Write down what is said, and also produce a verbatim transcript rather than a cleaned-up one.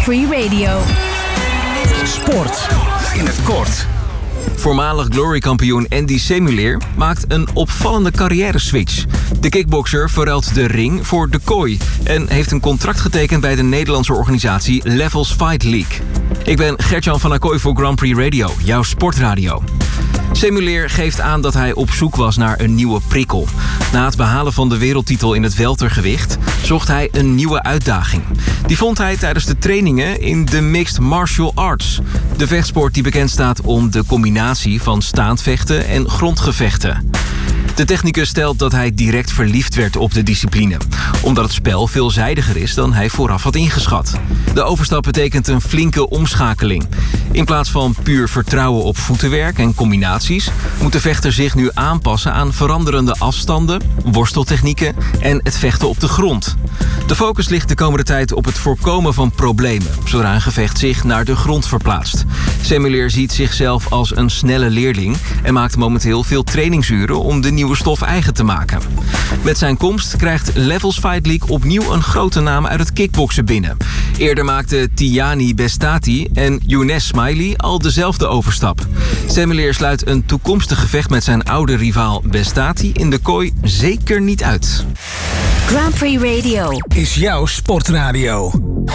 Prix Radio. Sport in het kort. Voormalig Glory-kampioen Andy Semulier maakt een opvallende carrière-switch. De kickbokser verruilt de ring voor de kooi en heeft een contract getekend bij de Nederlandse organisatie Levels Fight League. Ik ben Gertjan van Acquoy voor Grand Prix Radio, jouw sportradio. Semulier geeft aan dat hij op zoek was naar een nieuwe prikkel. Na het behalen van de wereldtitel in het weltergewicht zocht hij een nieuwe uitdaging. Die vond hij tijdens de trainingen in de Mixed Martial Arts. De vechtsport die bekend staat om de combinatie van staand vechten en grondgevechten. De technicus stelt dat hij direct verliefd werd op de discipline, omdat het spel veelzijdiger is dan hij vooraf had ingeschat. De overstap betekent een flinke omschakeling. In plaats van puur vertrouwen op voetenwerk en combinaties moet de vechter zich nu aanpassen aan veranderende afstanden, worsteltechnieken en het vechten op de grond. De focus ligt de komende tijd op het voorkomen van problemen, zodra een gevecht zich naar de grond verplaatst. Semulier ziet zichzelf als een snelle leerling en maakt momenteel veel trainingsuren om de nieuwe stof eigen te maken. Met zijn komst krijgt Levels Fight League opnieuw een grote naam uit het kickboksen binnen. Eerder maakten Tiani Bestati en Younes Smiley al dezelfde overstap. Semulier sluit een toekomstig gevecht met zijn oude rivaal Bestati in de kooi zeker niet uit. Grand Prix Radio Is jouw sportradio.